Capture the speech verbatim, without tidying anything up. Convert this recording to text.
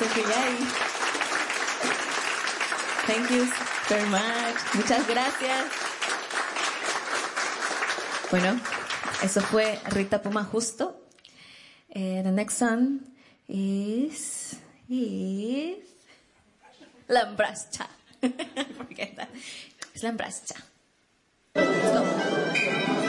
Okay, yay. Thank you very much. Muchas gracias. Bueno, eso fue Rita Puma Justo. Uh, the next song is is Lambrascha. Forget that. It's Lambrascha. Let's go.